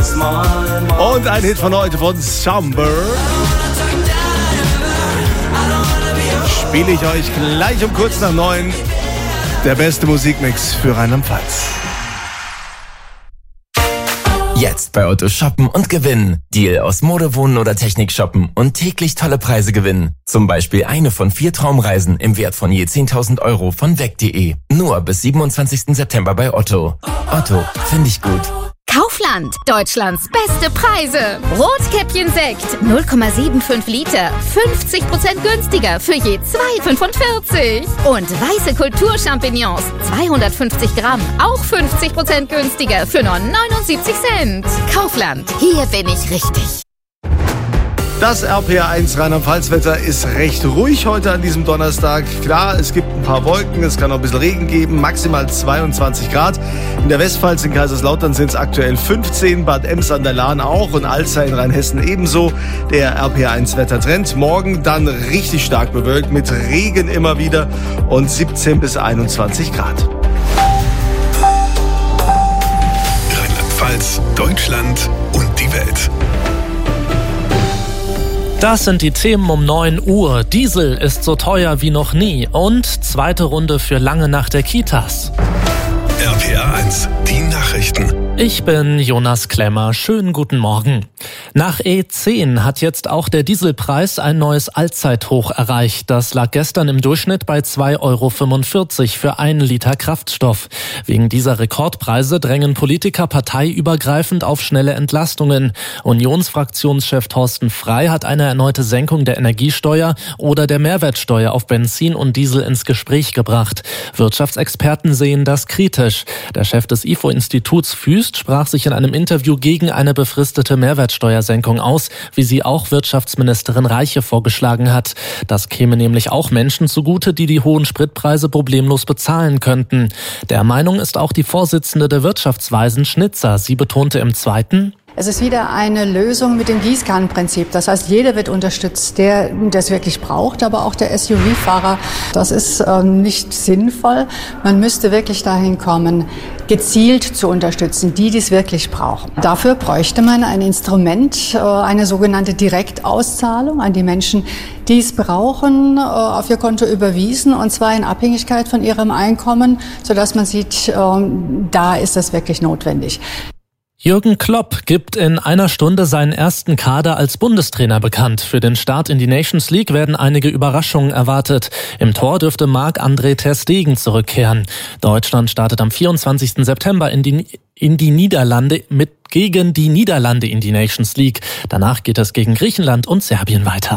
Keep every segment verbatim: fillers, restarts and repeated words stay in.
Und ein Hit von heute von Summer. Spiele ich euch gleich um kurz nach neun. Der beste Musikmix für Rheinland-Pfalz. Jetzt bei Otto shoppen und gewinnen. Deal aus Mode, Wohnen oder Technik shoppen und täglich tolle Preise gewinnen. Zum Beispiel eine von vier Traumreisen im Wert von je zehntausend Euro von weg punkt de. Nur bis siebenundzwanzigsten September bei Otto. Otto, finde ich gut. Kaufland, Deutschlands beste Preise. Rotkäppchen-Sekt, null Komma fünfundsiebzig Liter, fünfzig Prozent günstiger für je zwei Komma fünfundvierzig. Und weiße Kulturchampignons, zweihundertfünfzig Gramm, auch fünfzig Prozent günstiger für nur neunundsiebzig Cent. Kaufland, hier bin ich richtig. Das R P R eins Rheinland-Pfalz-Wetter ist recht ruhig heute an diesem Donnerstag. Klar, es gibt ein paar Wolken, es kann auch ein bisschen Regen geben, maximal zweiundzwanzig Grad. In der Westpfalz in Kaiserslautern sind es aktuell fünfzehn, Bad Ems an der Lahn auch und Alzey in Rheinhessen ebenso. Der R P R eins Wettertrend. Morgen dann richtig stark bewölkt mit Regen immer wieder und siebzehn bis einundzwanzig Grad. Rheinland-Pfalz, Deutschland und die Welt. Das sind die Themen um neun Uhr. Diesel ist so teuer wie noch nie. Und zweite Runde für lange nach der Kitas. R P R eins, die Nachrichten. Ich bin Jonas Klemmer. Schönen guten Morgen. Nach E zehn hat jetzt auch der Dieselpreis ein neues Allzeithoch erreicht. Das lag gestern im Durchschnitt bei zwei Euro fünfundvierzig für einen Liter Kraftstoff. Wegen dieser Rekordpreise drängen Politiker parteiübergreifend auf schnelle Entlastungen. Unionsfraktionschef Thorsten Frey hat eine erneute Senkung der Energiesteuer oder der Mehrwertsteuer auf Benzin und Diesel ins Gespräch gebracht. Wirtschaftsexperten sehen das kritisch. Der Chef des I F O-Instituts Füst sprach sich in einem Interview gegen eine befristete Mehrwertsteuersenkung aus, wie sie auch Wirtschaftsministerin Reiche vorgeschlagen hat. Das käme nämlich auch Menschen zugute, die die hohen Spritpreise problemlos bezahlen könnten. Der Meinung ist auch die Vorsitzende der Wirtschaftsweisen Schnitzer. Sie betonte im Zweiten: Es ist wieder eine Lösung mit dem Gießkannenprinzip. Das heißt, jeder wird unterstützt, der das wirklich braucht, aber auch der S U V-Fahrer. Das ist äh, nicht sinnvoll. Man müsste wirklich dahin kommen, gezielt zu unterstützen, die dies wirklich brauchen. Dafür bräuchte man ein Instrument, äh, eine sogenannte Direktauszahlung an die Menschen, die es brauchen, äh, auf ihr Konto überwiesen, und zwar in Abhängigkeit von ihrem Einkommen, sodass man sieht, äh, da ist das wirklich notwendig. Jürgen Klopp gibt in einer Stunde seinen ersten Kader als Bundestrainer bekannt. Für den Start in die Nations League werden einige Überraschungen erwartet. Im Tor dürfte Marc-André ter Stegen zurückkehren. Deutschland startet am vierundzwanzigsten September in die, in die Niederlande mit gegen die Niederlande in die Nations League. Danach geht es gegen Griechenland und Serbien weiter.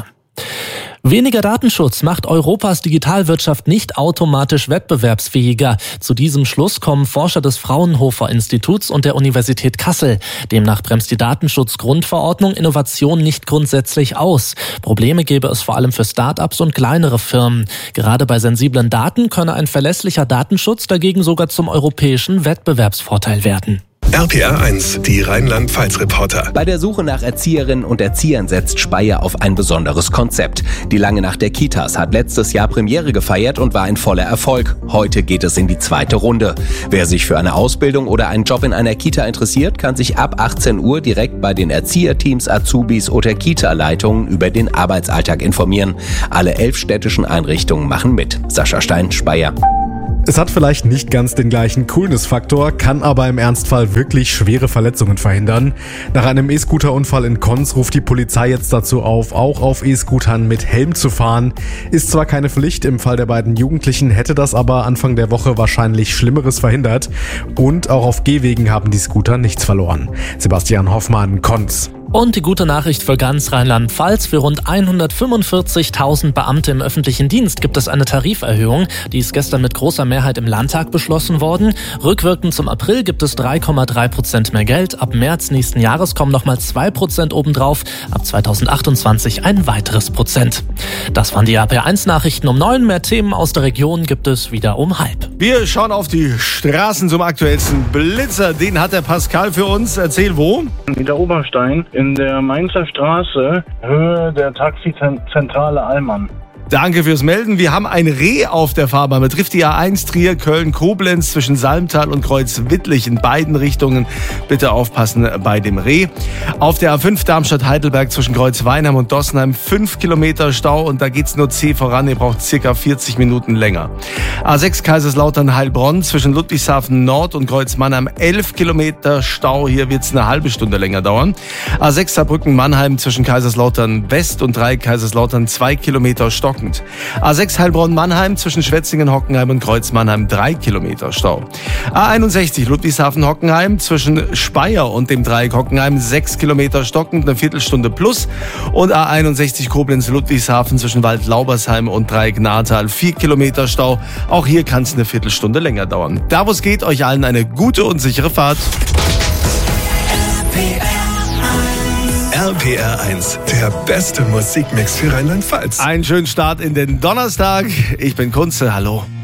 Weniger Datenschutz macht Europas Digitalwirtschaft nicht automatisch wettbewerbsfähiger. Zu diesem Schluss kommen Forscher des Fraunhofer Instituts und der Universität Kassel. Demnach bremst die Datenschutzgrundverordnung Innovation nicht grundsätzlich aus. Probleme gäbe es vor allem für Start-ups und kleinere Firmen. Gerade bei sensiblen Daten könne ein verlässlicher Datenschutz dagegen sogar zum europäischen Wettbewerbsvorteil werden. R P R eins, die Rheinland-Pfalz-Reporter. Bei der Suche nach Erzieherinnen und Erziehern setzt Speyer auf ein besonderes Konzept. Die Lange Nacht der Kitas hat letztes Jahr Premiere gefeiert und war ein voller Erfolg. Heute geht es in die zweite Runde. Wer sich für eine Ausbildung oder einen Job in einer Kita interessiert, kann sich ab achtzehn Uhr direkt bei den Erzieherteams, Azubis oder Kita-Leitungen über den Arbeitsalltag informieren. Alle elf städtischen Einrichtungen machen mit. Sascha Stein, Speyer. Es hat vielleicht nicht ganz den gleichen Coolness-Faktor, kann aber im Ernstfall wirklich schwere Verletzungen verhindern. Nach einem E-Scooter-Unfall in Konz ruft die Polizei jetzt dazu auf, auch auf E-Scootern mit Helm zu fahren. Ist zwar keine Pflicht, im Fall der beiden Jugendlichen hätte das aber Anfang der Woche wahrscheinlich Schlimmeres verhindert. Und auch auf Gehwegen haben die Scooter nichts verloren. Sebastian Hoffmann, Konz. Und die gute Nachricht für ganz Rheinland-Pfalz: Für rund hundertfünfundvierzigtausend Beamte im öffentlichen Dienst gibt es eine Tariferhöhung. Die ist gestern mit großer Mehrheit im Landtag beschlossen worden. Rückwirkend zum April gibt es drei Komma drei Prozent mehr Geld. Ab März nächsten Jahres kommen nochmal zwei Prozent obendrauf. Ab zweitausendachtundzwanzig ein weiteres Prozent. Das waren die R P R eins Nachrichten um neun. Mehr Themen aus der Region gibt es wieder um halb. Wir schauen auf die Straßen zum aktuellsten Blitzer. Den hat der Pascal für uns. Erzähl wo? In der Oberstein. In der Mainzer Straße, Höhe der Taxizentrale Allmann. Danke fürs Melden. Wir haben ein Reh auf der Fahrbahn. Betrifft die A eins Trier, Köln, Koblenz zwischen Salmtal und Kreuzwittlich in beiden Richtungen. Bitte aufpassen bei dem Reh. Auf der A fünf Darmstadt-Heidelberg zwischen Kreuzweinheim und Dossenheim fünf Kilometer Stau und da geht's nur zäh voran. Ihr braucht circa vierzig Minuten länger. A sechs Kaiserslautern-Heilbronn zwischen Ludwigshafen Nord und Kreuzmannheim elf Kilometer Stau. Hier wird's eine halbe Stunde länger dauern. A sechs Saarbrücken-Mannheim zwischen Kaiserslautern West und drei Kaiserslautern zwei Kilometer Stock. A sechs Heilbronn-Mannheim zwischen Schwetzingen, Hockenheim und Kreuzmannheim drei Kilometer Stau. A einundsechzig Ludwigshafen-Hockenheim zwischen Speyer und dem Dreieck Hockenheim sechs Kilometer stockend, eine Viertelstunde plus. Und A einundsechzig Koblenz-Ludwigshafen zwischen Wald-Laubersheim und Dreieck Nahrtal vier Kilometer Stau. Auch hier kann es eine Viertelstunde länger dauern. Da wo es geht, euch allen eine gute und sichere Fahrt. R P R eins, der beste Musikmix für Rheinland-Pfalz. Einen schönen Start in den Donnerstag. Ich bin Kunze, hallo.